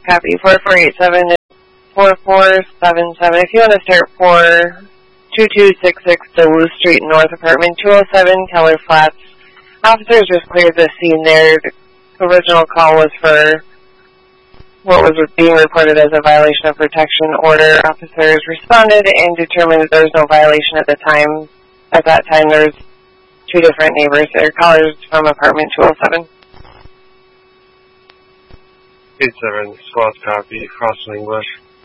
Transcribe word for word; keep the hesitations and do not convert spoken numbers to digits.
Copy. four four eight seven four four seven seven. If you want to start for two two six six Duluth Street North, apartment two oh seven, Keller Flats. Officers just cleared the scene there. The original call was for what was being reported as a violation of protection order. Officers responded and determined that there was no violation at the time. At that time, there was two different neighbors. They're callers from apartment two oh seven. eight seven, Squaw's copy, Crossing English.